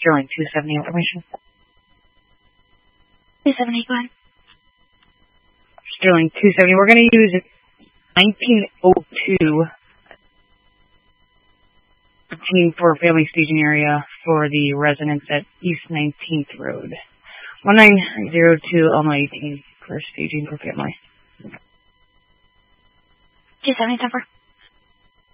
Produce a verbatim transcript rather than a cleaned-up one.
Sterling two seventy information. two seventy, go ahead. Sterling two seventy. We're going to use nineteen oh two for family staging area for the residents at East nineteenth Road. one nine zero two Illinois eighteen for staging for family. two seventy, Temper.